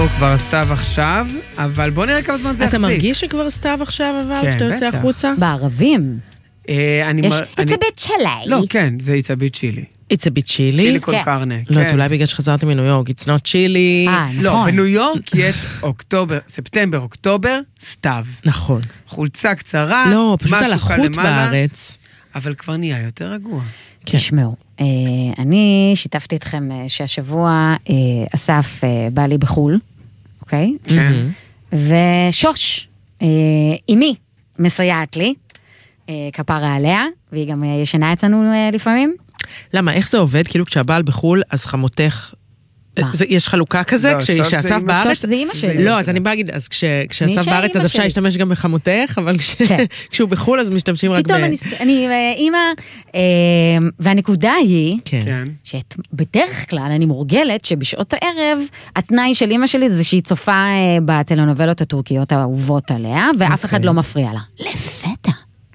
כבר סתיו עכשיו, אבל בוא נראה כמה זמן זה יחזיק. אתה מרגיש שכבר סתיו עכשיו, אבל שאתה יוצא החוצה? בערבים. יש It's a bit chilly. לא, כן, זה It's a bit chilly. It's a bit chilly? צ'ילי כל קרנה. לא, אולי בגלל שחזרתי מניו יורק, It's not chilly. לא, בניו יורק יש ספטמבר, אוקטובר, סתיו. נכון. חולצה קצרה, לא, פשוט על החוט בארץ. אבל כבר נהיה יותר רגוע. תשמעו, אני שיתפתי אתכם שהשבוע אסף בא לי בחול, אוקיי? כן. ושוש, אמי, מסייעת לי, כפרה עליה, והיא גם ישנה אצלנו לפעמים. למה, איך זה עובד? כאילו כשהבעל בחול, אז חמותך... יש חלוקה כזה, כשאסף בארץ? שוש זה אמא שלי. לא, אז אני באה להגיד, אז כשאסף בארץ, אז אפשר להשתמש גם בחמותך, אבל כשהוא בחול, אז משתמשים רק ב... פתאום אני אמא, והנקודה היא, שבדרך כלל אני מורגלת שבשעות הערב, התנאי של אמא שלי זה שהיא צופה בטלנובלות הטורקיות האהובות עליה, ואף אחד לא מפריע לה. לפתע.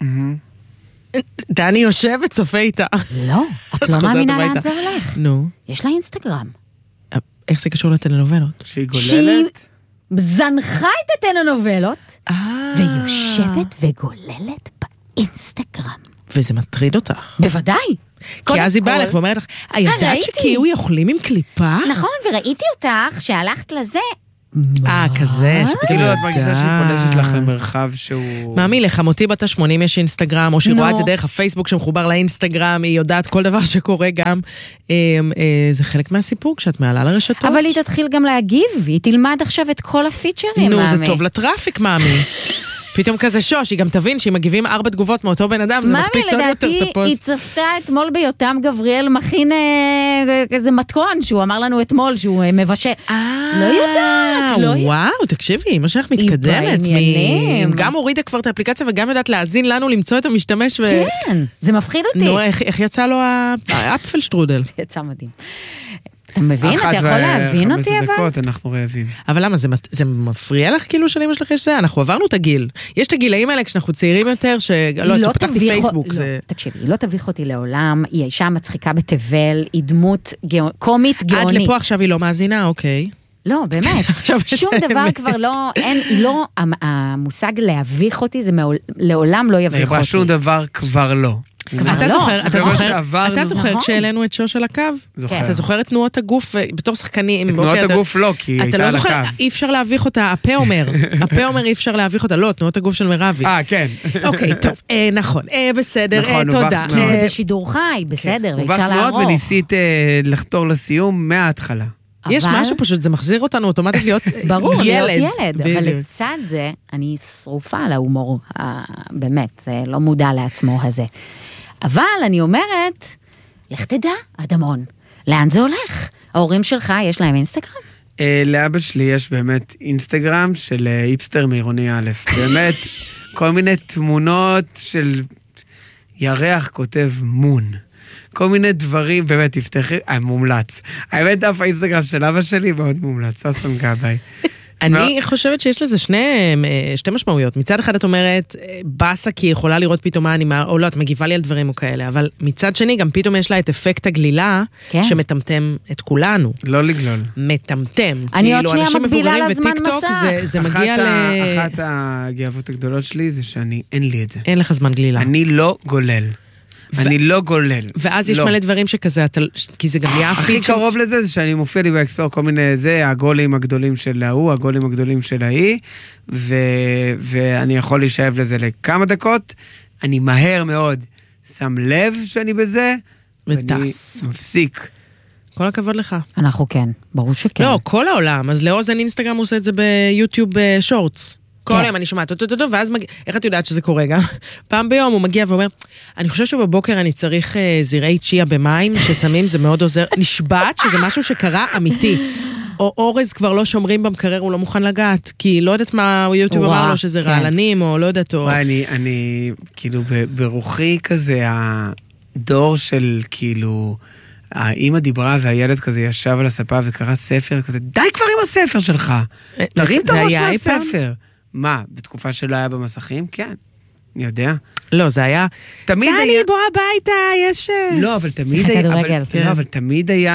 דני יושב וצופה איתה. לא, את לא מאמינה לאן זה הולך. נו. יש לה אינסטגרם. איך זה קשור לטלנובלות? שהיא גוללת? שהיא זנחה את הטלנובלות, ויושבת וגוללת באינסטגרם. וזה מטריד אותך. בוודאי. כי אז היא באה לך ואומרת לך, ידעת שכאילו יכולים עם קליפה? נכון, וראיתי אותך שהלכת לזה, כזה, כאילו את מרגישה שהיא פולשת לך למרחב שהוא... מאמי, לחמותי בת ה-80 יש אינסטגרם, או שהיא רואה את זה דרך הפייסבוק שמחובר לאינסטגרם, היא יודעת כל דבר שקורה גם. זה חלק מהסיפור כשאת מעלה לרשתות. אבל היא תתחיל גם להגיב, היא תלמד עכשיו את כל הפיצ'רים, מאמי. נו, זה טוב לטראפיק, מאמי. פתאום כזה שוש, היא גם תבין שאם מגיבים 4 תגובות מאותו בן אדם, זה מקפיץ עוד יותר את הפוסט. היא צפתה אתמול ביותם גבריאל מכין כזה מתכון, שהוא אמר לנו אתמול שהוא מבשל. לא יודעת, לא יודעת. וואו, תקשיבי, אמא שלך מתקדמת. גם הורידה כבר את האפליקציה וגם יודעת להאזין לנו למצוא את המשתמש. כן, זה מפחיד אותי. נו, איך יצא לו האפפלשטרודל? זה יצא מדהים. אתה מבין? אתה יכול להבין אותי אבל? 1:15 דקות אנחנו רעבים. אבל למה? זה מפריע לך כאילו של אמא שלך יש זה? אנחנו עברנו את הגיל. יש את הגילאים האלה כשאנחנו צעירים יותר, שלא, פתחתי פייסבוק. תקשיבי, היא לא תביך אותי לעולם, היא האישה מצחיקה בתבל, היא דמות קומית גאונית. עד לפה עכשיו היא לא מאזינה, אוקיי. לא, באמת. שום דבר כבר לא, המושג להביך אותי, זה לעולם לא יביך אותי. שום דבר כבר לא. אתה זוכר כשהעלינו את שו של הקו? אתה זוכר את תנועות הגוף בתור שחקנים? תנועות הגוף לא, כי היא הייתה על הקו. אי אפשר להביך אותה, הפה אומר אי אפשר להביך אותה, לא, תנועות הגוף של מרבי. כן. אוקיי, טוב, נכון, בסדר, תודה. זה בשידור חי, בסדר, אפשר לערוך. וניסית לחתור לסיום מההתחלה. יש משהו פשוט, זה מחזיר אותנו אוטומטית להיות ילד. ברור, להיות ילד, אבל לצד זה, אני שרופה על ההומור, באמת, זה לא מודע לעצמו הזה. אבל אני אומרת, לך תדע, אדמון, לאן זה הולך? ההורים שלך, יש להם אינסטגרם? לאבא שלי יש באמת אינסטגרם של היפסטר מעירוני א', באמת כל מיני תמונות של ירח כותב מון. כל מיני דברים, באמת, תפתחי, מומלץ. האמת, דף האינסטגרם של אבא שלי מאוד מומלץ, ששון גבאי. אני חושבת שיש לזה שתי משמעויות. מצד אחד את אומרת, בסה כי היא יכולה לראות פתאום מה, או לא, את מגיבה לי על דברים או כאלה, אבל מצד שני גם פתאום יש לה את אפקט הגלילה, שמטמטם את כולנו. לא לגלול. מטמטם. אני עוד שנייה מקבילה לזמן מסך. זה מגיע אחת הגאוות הגדולות שלי זה אין לי את זה. אין לך זמן גלילה. אני לא גולל. אני לא גולל. ואז יש מלא דברים שכזה, כי זה גם נהיה הכי קרוב לזה זה שאני מופיע לי באקספלור כל מיני זה, הגולים הגדולים של ההוא, הגולים הגדולים של ההיא, ואני יכול להישאב לזה לכמה דקות, אני מהר מאוד שם לב שאני בזה, ואני מפסיק. כל הכבוד לך. אנחנו כן, ברור שכן. לא, כל העולם, אז לאוזן אינסטגרם עושה את זה ביוטיוב שורטס. כל יום אני שומעת, ואז איך את יודעת שזה קורה גם? פעם ביום הוא מגיע ואומר, אני חושב שבבוקר אני צריך זרעי צ'יה במים, ששמים זה מאוד עוזר, נשבעת שזה משהו שקרה אמיתי. או אורז כבר לא שומרים במקרר, הוא לא מוכן לגעת, כי לא יודעת מה יוטיוב אמר לו, שזה רעלנים, או לא יודעת, או... אני כאילו ברוחי כזה, הדור של כאילו... האמא דיברה והילד כזה ישב על הספה וקרא ספר כזה, די כבר עם הספר שלך, תרים את הראש מהספר. מה, בתקופה שלא היה במסכים? כן, אני יודע. לא, זה היה, תמיד די, בוא הביתה, יש... לא, אבל תמיד היה, אבל תמיד היה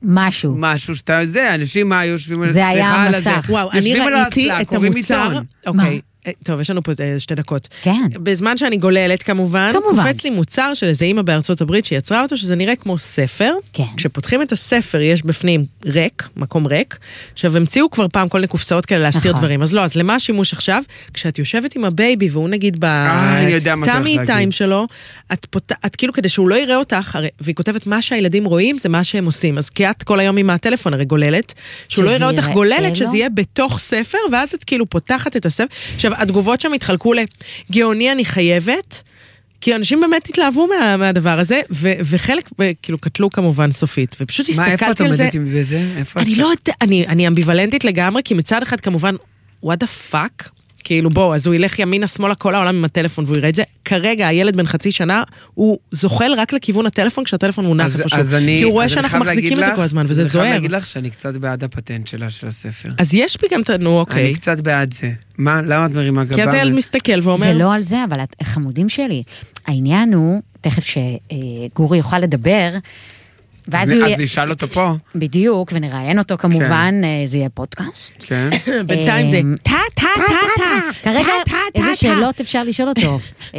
משהו. משהו שאתה יודע, אנשים מה יושבים על זה היה המסך. וואו, אני ראיתי את המוצר, אוקיי. טוב, יש לנו פה 2 דקות. כן. בזמן שאני גוללת כמובן, קופץ לי מוצר של איזה אמא בארצות הברית שיצרה אותו, שזה נראה כמו ספר. כן. כשפותחים את הספר, יש בפנים ריק, מקום ריק. עכשיו, המציאו כבר פעם כל מיני קופסאות כאלה להסתיר דברים. אז לא, אז למה השימוש עכשיו? כשאת יושבת עם הבייבי, והוא נגיד בטאמי טיים שלו, את כאילו כדי שהוא לא יראה אותך, והיא כותבת מה שהילדים רואים, זה מה שהם עושים. אז כי את כל היום עם הטלפון הרי גוללת, שהוא לא יראה אותך גוללת, שזה יהיה בתוך ספר, ואז את כאילו פותחת את הספר. עכשיו, התגובות שם התחלקו לגאוני אני חייבת, כי אנשים באמת התלהבו מהדבר הזה, וחלק כאילו קטלו כמובן סופית, ופשוט הסתכלתי על זה. מה, איפה את עומדת בזה? אני לא יודע, אני אמביוולנטית לגמרי, כי מצד אחד כמובן, what the fuck? כאילו בוא, אז הוא ילך ימינה, שמאלה, כל העולם עם הטלפון, והוא יראה את זה. כרגע, הילד בן חצי שנה, הוא זוחל רק לכיוון הטלפון, כשהטלפון מונח איפשהו. כי הוא רואה שאנחנו מחזיקים את זה כל הזמן, וזה זוהר. אני חייב להגיד לך שאני קצת בעד הפטנט שלה, של הספר. אז יש בי גם נו, אוקיי. אני קצת בעד זה. מה, למה את מרימה גבה? כי אז הילד מסתכל ואומר... זה לא על זה, אבל חמודים שלי. העניין הוא, תכף שגורי יוכל לדבר, אז נשאל אותו פה. בדיוק, ונראיין אותו כמובן, זה יהיה פודקאסט. כן. בינתיים זה טה. כרגע, איזה שאלות אפשר לשאול אותו?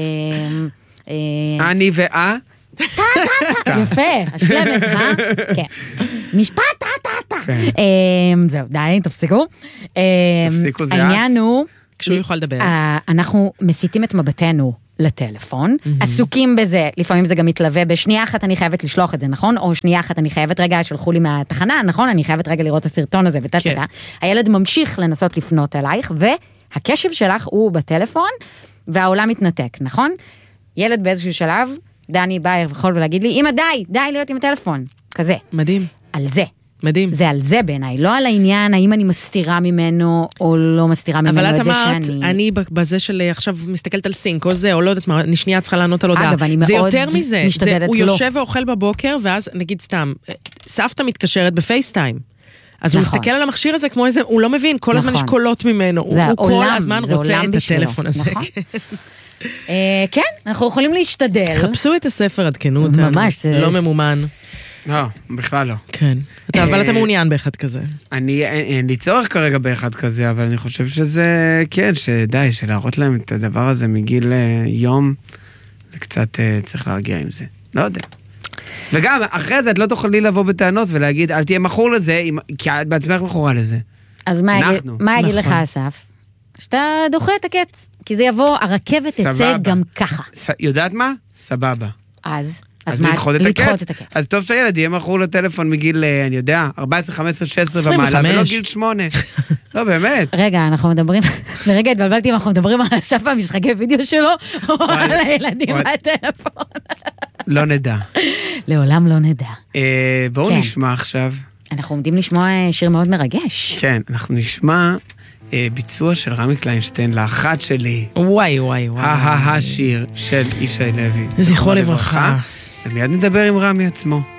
אני ואה? יפה, השלמת, כן. משפט, טה. זהו, די, תפסיקו. תפסיקו, זה את. העניין הוא... כשהוא יוכל לדבר. אנחנו מסיתים את מבטנו לטלפון, עסוקים בזה, לפעמים זה גם מתלווה בשנייה אחת אני חייבת לשלוח את זה, נכון? או שנייה אחת אני חייבת רגע, שלחו לי מהתחנה, נכון? אני חייבת רגע לראות את הסרטון הזה ותתתה. הילד ממשיך לנסות לפנות אלייך, והקשב שלך הוא בטלפון, והעולם מתנתק, נכון? ילד באיזשהו שלב, דני בא יכול ולהגיד לי, אמא די להיות עם הטלפון, כזה. מדהים. על זה. מדהים. זה על זה בעיניי, לא על העניין, האם אני מסתירה ממנו, או לא מסתירה ממנו את זה שאני... אבל את אמרת, אני בזה של עכשיו מסתכלת על סינק, או זה, או לא יודעת מה, אני שנייה צריכה לענות על הודעה. אגב, אני מאוד משתדלת לו. זה יותר מזה, הוא יושב ואוכל בבוקר, ואז נגיד סתם, סבתא מתקשרת בפייסטיים. אז הוא מסתכל על המכשיר הזה כמו איזה, הוא לא מבין, כל הזמן יש קולות ממנו, הוא כל הזמן רוצה את הטלפון הזה. כן, אנחנו יכולים להשתדל. חפשו את הספר עדכנו אותנו. ממש, זה... לא ממומן. לא, בכלל לא. כן. אבל אתה מעוניין באחד כזה. אין לי צורך כרגע באחד כזה, אבל אני חושב שזה, כן, שדי, שלהראות להם את הדבר הזה מגיל יום, זה קצת צריך להרגיע עם זה. לא יודע. וגם, אחרי זה את לא תוכלי לבוא בטענות ולהגיד, אל תהיה מכור לזה, כי את בעצמך מכורה לזה. אז מה יגיד לך, אסף? שאתה דוחה את הקץ, כי זה יבוא, הרכבת תצא גם ככה. יודעת מה? סבבה. אז מה, לדחות את הקץ. אז טוב שהילד יהיה מכור לטלפון מגיל, אני יודע, 14, 15, 16 ומעלה, ולא גיל 8. לא, באמת. רגע, אנחנו מדברים, לרגע התבלבלתי אם אנחנו מדברים על אסף המשחקי וידאו שלו, או על הילדים מהטלפון. לא נדע. לעולם לא נדע. בואו נשמע עכשיו. אנחנו עומדים לשמוע שיר מאוד מרגש. כן, אנחנו נשמע ביצוע של רמי קליינשטיין לאחת שלי. וואי. השיר של ישי לוי. זכרו לברכה. ומיד נדבר עם רמי עצמו.